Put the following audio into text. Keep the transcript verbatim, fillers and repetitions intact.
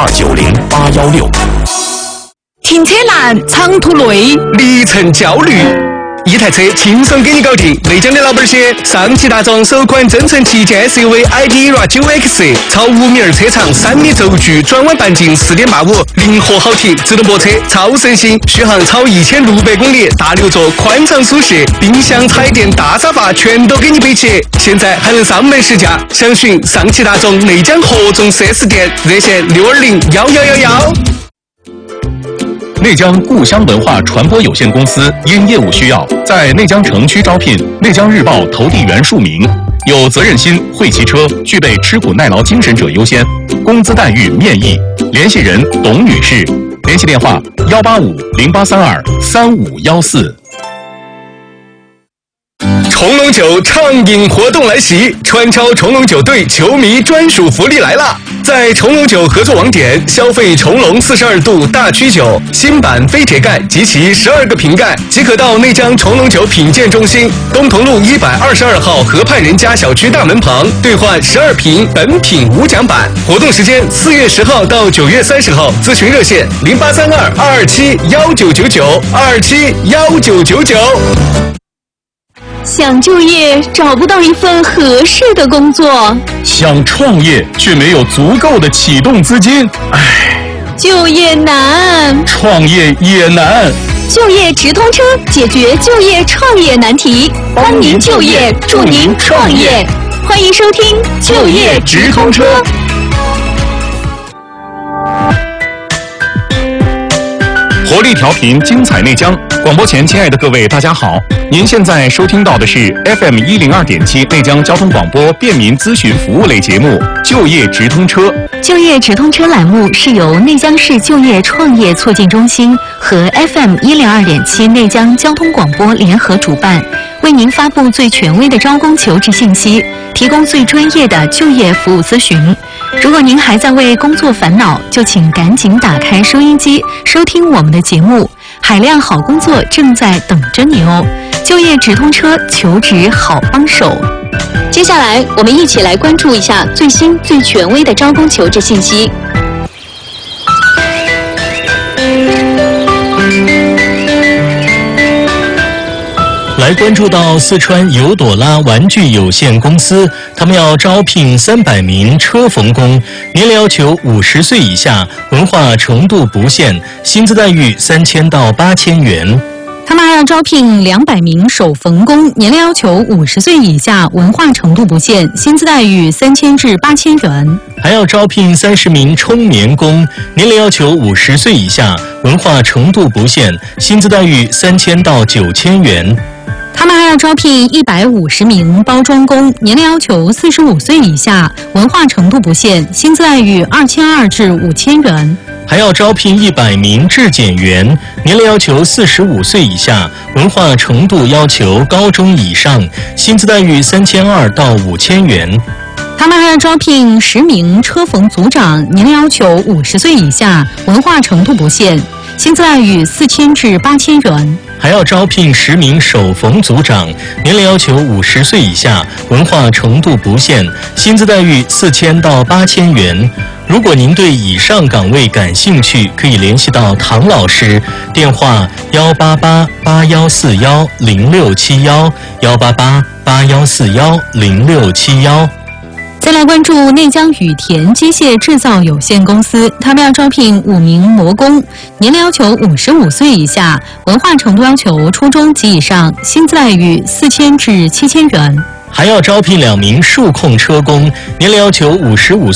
二九零八幺六。 停车难，长途累， 里程焦虑。一台车轻松给你搞定。内江的老板些，上汽大众首款增程旗舰 S U V i D E R A 九 X， 超五米二车长，三米轴距，转弯半径四点八五，灵活好停，自动泊车，超省心，续航超一千六百公里，大六座，宽敞舒适，冰箱、彩电、大沙发全都给你备齐。现在还能上门试驾，详询上汽大众内江合众 四 S 店，热线六二零幺幺幺幺。 内江故乡文化传播有限公司因业务需要，在内江城区招聘内江日报投递员数名，有责任心、会骑车、具备吃苦耐劳精神者优先，工资待遇面议。联系人董女士，联系电话幺八五零八三二三五幺四。 冲龙酒畅饮活动来袭，川超冲龙酒队球迷专属福利来啦！在冲龙酒合作网点消费冲龙四十二度大曲酒新版飞铁盖及其十二个瓶盖，即可到内江冲龙酒品鉴中心东同路一百二十二号河畔人家小区大门旁兑换十二瓶本品无奖版。活动时间四月十号到九月三十号，咨询热线零八三二二二七幺九九九二二七幺九九九。 想就业找不到一份合适的工作， 想创业却没有足够的启动资金，唉， 就业难， 创业也难。 就业直通车解决就业创业难题，帮您就业，助您创业。欢迎收听就业直通车。 活力调频，精彩内江。广播前，亲爱的各位，大家好！您现在收听到的是 F M 一零二点七内江交通广播便民咨询服务类节目《就业直通车》。 就业直通车栏目是由内江市就业创业促进中心和 F M 一零二点七内江交通广播联合主办，为您发布最权威的招工求职信息，提供最专业的就业服务咨询。如果您还在为工作烦恼，就请赶紧打开收音机，收听我们的节目。海量好工作正在等着你哦！就业直通车，求职好帮手。 接下来，我们一起来关注一下最新最权威的招工求职信息。 来关注到四川尤朵拉玩具有限公司，他们要招聘三百名车缝工，年龄要求五十岁以下，文化程度不限，薪资待遇三千到八千元。 他们还要招聘两百名手缝工，年龄要求五十岁以下，文化程度不限，薪资待遇三千至八千元。 还要招聘三十名冲棉工，年龄要求五十岁以下，文化程度不限，薪资待遇三千到九千元。 他们还要招聘一百五十名包装工，年龄要求四十五岁以下，文化程度不限，薪资待遇二千二至五千元。 还要招聘一百名质检员，年龄要求四十五岁以下，文化程度要求高中以上，薪资待遇三千二到五千元。 他们还要招聘十名车缝组长，年龄要求五十岁以下，文化程度不限，薪资待遇四千至八千元。 还要招聘十名手缝组长，年龄要求五十岁以下，文化程度不限，薪资待遇四千到八千元。如果您对以上岗位感兴趣，可以联系到唐老师，电话幺八八八幺四幺零六七幺幺八八八幺四幺零六七幺。 再来关注内江羽田机械制造有限公司，他们要招聘五名模工，年龄要求五十五岁以下，文化程度要求初中及以上，薪资待遇四千至七千元。 还要招聘两名数控车工，年龄要求五十五